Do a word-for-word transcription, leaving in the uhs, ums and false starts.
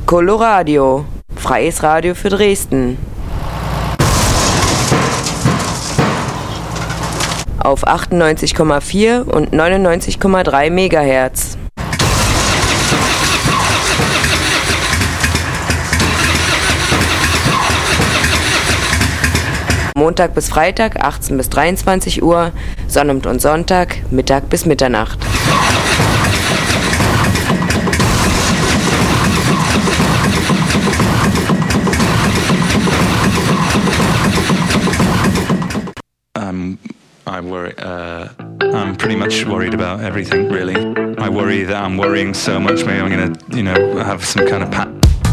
Coloradio, freies Radio für Dresden. Auf achtundneunzig Komma vier und neunundneunzig Komma drei Megahertz. Montag bis Freitag achtzehn bis dreiundzwanzig Uhr, Sonnabend und Sonntag Mittag bis Mitternacht. Um, I worry. Uh, I'm pretty much worried about everything, really. I worry that I'm worrying so much. Maybe I'm gonna, you know, have some kind of pat.